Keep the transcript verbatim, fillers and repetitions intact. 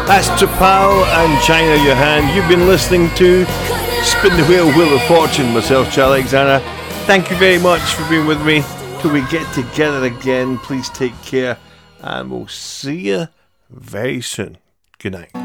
That's T'Pau and China Johan. You've been listening to Spin the Wheel, Wheel of Fortune, myself, Charlie Alexander. Thank you very much for being with me. Till we get together again, please take care, and we'll see you very soon. Good night.